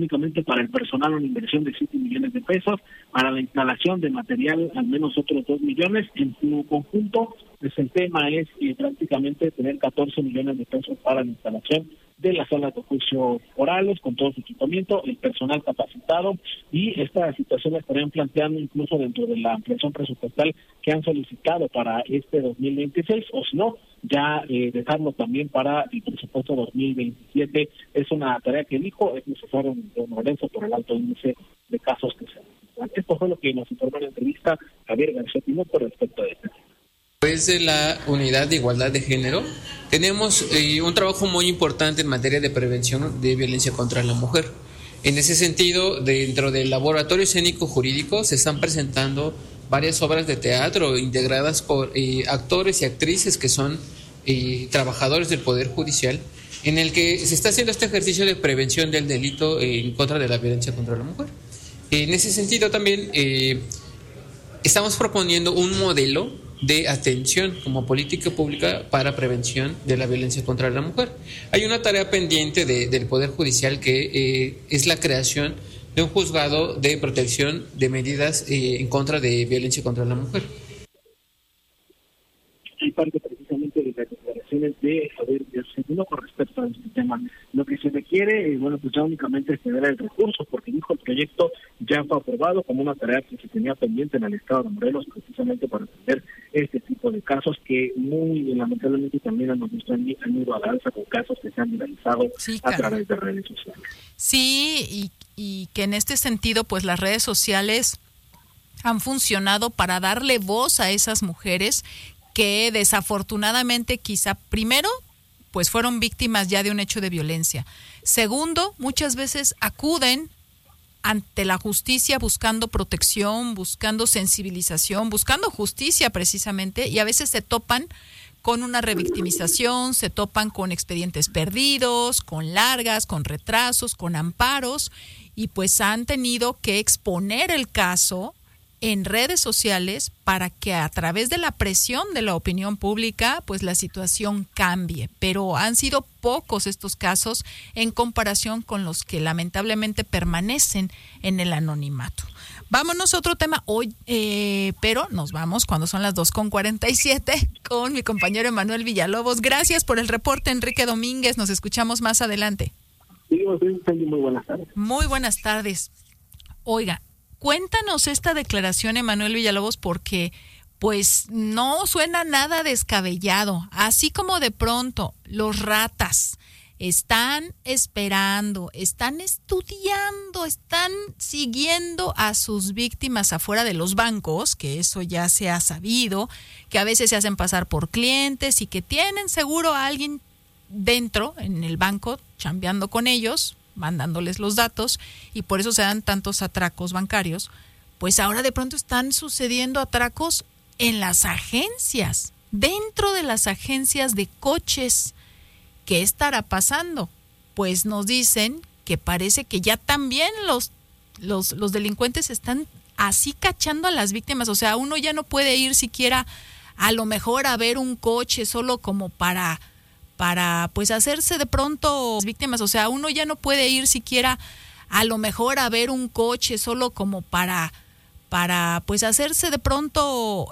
únicamente para el personal una inversión de 7 millones de pesos, para la instalación de material al menos otros 2 millones. En su conjunto, pues el tema es prácticamente tener 14 millones de pesos para la instalación de las salas de juicio orales con todo su equipamiento, el personal capacitado, y esta situación la estarían planteando incluso dentro de la ampliación presupuestal que han solicitado para este 2026, o si no, ya dejarlo también para el presupuesto 2027. Es una tarea que dijo es necesario en Lorenzo por el alto índice de casos que se han. Esto fue lo que nos informó en la entrevista Javier García Pinoco respecto a esto. Después de la unidad de igualdad de género, tenemos un trabajo muy importante en materia de prevención de violencia contra la mujer. En ese sentido, dentro del laboratorio escénico jurídico se están presentando varias obras de teatro integradas por actores y actrices que son trabajadores del Poder Judicial, en el que se está haciendo este ejercicio de prevención del delito en contra de la violencia contra la mujer. En ese sentido también estamos proponiendo un modelo de atención como política pública para prevención de la violencia contra la mujer. Hay una tarea pendiente del Poder Judicial que es la creación de un juzgado de protección de medidas en contra de violencia contra la mujer. Hay parte precisamente de las declaraciones de Javier García Pinoco con respecto a este tema. Lo que se requiere, pues ya únicamente es tener el recurso, porque dijo el proyecto ya fue aprobado como una tarea que se tenía pendiente en el estado de Morelos, precisamente para atender este tipo de casos que muy lamentablemente también han ido a la alza con casos que se han viralizado a través de redes sociales. Sí, y que en este sentido, pues las redes sociales han funcionado para darle voz a esas mujeres que desafortunadamente quizá primero pues fueron víctimas ya de un hecho de violencia. Segundo, muchas veces acuden ante la justicia buscando protección, buscando sensibilización, buscando justicia precisamente, y a veces se topan con una revictimización, se topan con expedientes perdidos, con largas, con retrasos, con amparos, y pues han tenido que exponer el caso en redes sociales para que a través de la presión de la opinión pública pues la situación cambie, pero han sido pocos estos casos en comparación con los que lamentablemente permanecen en el anonimato. Vámonos a otro tema hoy, pero nos vamos cuando son las 2:47 con mi compañero Emanuel Villalobos. Gracias por el reporte, Enrique Domínguez, nos escuchamos más adelante. Sí, muy buenas tardes. Muy buenas tardes. Oiga, cuéntanos esta declaración, Emanuel Villalobos, porque pues no suena nada descabellado. Así como de pronto los ratas están esperando, están estudiando, están siguiendo a sus víctimas afuera de los bancos, que eso ya se ha sabido, que a veces se hacen pasar por clientes y que tienen seguro a alguien dentro, en el banco, chambeando con ellos, mandándoles los datos, y por eso se dan tantos atracos bancarios. Pues ahora de pronto están sucediendo atracos en las agencias, dentro de las agencias de coches. ¿Qué estará pasando? Pues nos dicen que parece que ya también los delincuentes están así cachando a las víctimas. O sea, uno ya no puede ir siquiera a lo mejor a ver un coche solo como para pues hacerse de pronto víctimas. O sea, uno ya no puede ir siquiera a lo mejor a ver un coche solo como para pues hacerse de pronto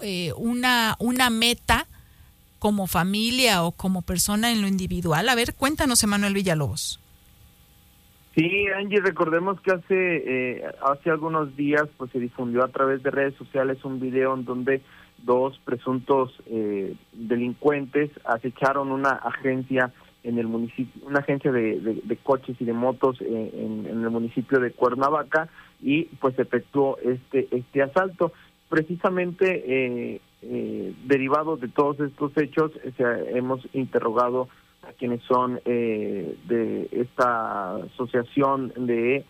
una meta como familia o como persona en lo individual. A ver, cuéntanos, Emanuel Villalobos. Sí, Angie, recordemos que hace algunos días pues se difundió a través de redes sociales un video en donde dos presuntos delincuentes acecharon una agencia en el municipio, una agencia de coches y de motos en el municipio de Cuernavaca, y pues efectuó este asalto. Precisamente derivado de todos estos hechos, hemos interrogado a quienes son de esta asociación de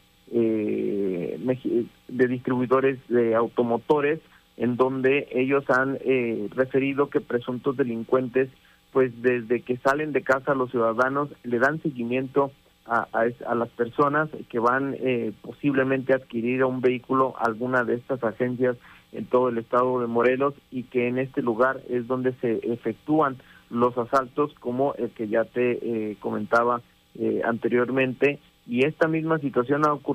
distribuidores de automotores, en donde ellos han referido que presuntos delincuentes, pues desde que salen de casa los ciudadanos le dan seguimiento a las personas que van posiblemente a adquirir un vehículo a alguna de estas agencias en todo el estado de Morelos, y que en este lugar es donde se efectúan los asaltos, como el que ya te comentaba anteriormente, y esta misma situación ha ocurrido